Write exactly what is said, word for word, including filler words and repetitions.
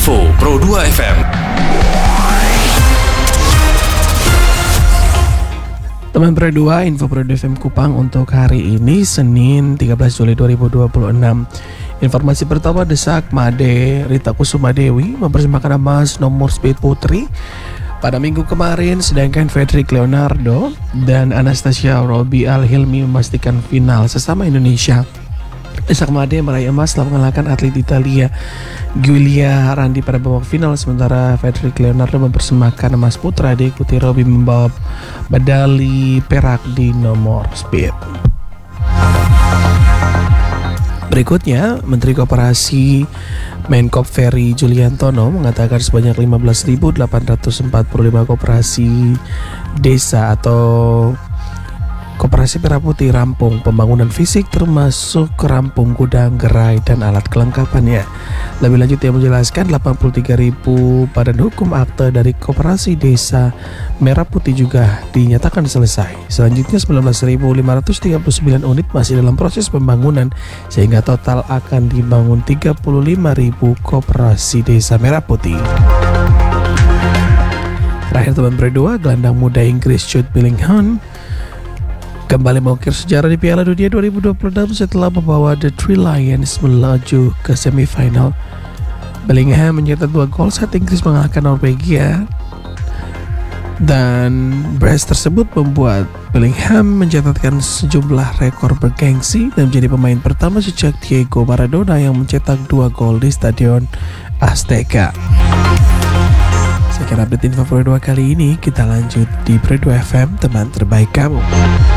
Info Pro dua F M. Teman Pro dua, Info Pro dua F M Kupang untuk hari ini Senin tiga belas Juli dua ribu dua puluh enam. Informasi pertama, Desak Made Rita Kusuma Dewi mempersembahkan emas nomor speed putri pada minggu kemarin, sedangkan Frederick Leonardo dan Anastasia Robi Al-Hilmi memastikan final sesama Indonesia. Desak Made meraih emas setelah mengalahkan atlet Italia Giulia Randi pada babak final, sementara Frederick Leonardo mempersembahkan emas putra, diikuti Robi membawa medali perak di nomor speed. Berikutnya, Menteri Koperasi Menkop Ferry Juliantono mengatakan sebanyak lima belas ribu delapan ratus empat puluh lima koperasi desa atau Koperasi Merah Putih rampung pembangunan fisik termasuk rampung gudang, gerai, dan alat kelengkapannya. Lebih lanjut, ia menjelaskan delapan puluh tiga ribu badan hukum akte dari Koperasi Desa Merah Putih juga dinyatakan selesai. Selanjutnya sembilan belas ribu lima ratus tiga puluh sembilan unit masih dalam proses pembangunan, sehingga total akan dibangun tiga puluh lima ribu Koperasi Desa Merah Putih. Terakhir, teman berdua, gelandang muda Inggris Jude Bellingham kembali mengukir sejarah di Piala Dunia dua ribu dua puluh enam setelah membawa The Three Lions melaju ke semifinal. Bellingham mencetak dua gol saat Inggris mengalahkan Norwegia, dan brace tersebut membuat Bellingham mencatatkan sejumlah rekor bergengsi dan menjadi pemain pertama sejak Diego Maradona yang mencetak dua gol di Stadion Azteca. Sekian update Info Pro dua kali ini, kita lanjut di Pro dua F M, teman terbaik kamu.